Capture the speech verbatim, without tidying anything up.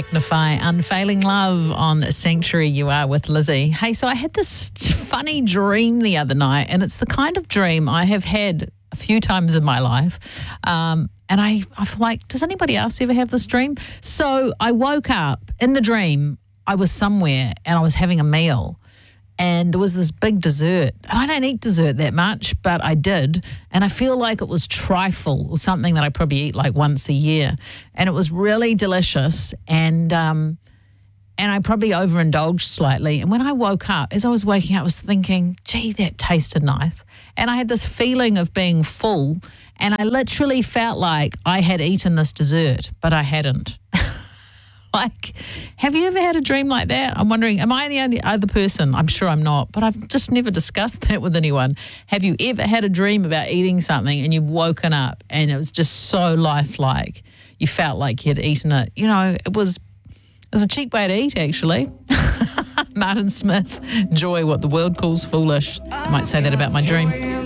Magnify Unfailing Love on Sanctuary. You are with Lizzie. Hey, so I had this funny dream the other night, and it's the kind of dream I have had a few times in my life. Um, and I, I feel like, does anybody else ever have this dream? So I woke up in the dream. I was somewhere and I was having a meal. And there was this big dessert. And I don't eat dessert that much, but I did. And I feel like it was trifle or something that I probably eat like once a year. And it was really delicious. And um, and I probably overindulged slightly. And when I woke up, as I was waking up, I was thinking, gee, that tasted nice. And I had this feeling of being full. And I literally felt like I had eaten this dessert, but I hadn't. Like, have you ever had a dream like that? I'm wondering, am I the only other person? I'm sure I'm not, but I've just never discussed that with anyone. Have you ever had a dream about eating something and you've woken up and it was just so lifelike? You felt like you'd eaten it. You know, it was, it was a cheap way to eat, actually. Martin Smith, joy, what the world calls foolish. I might say that about my dream.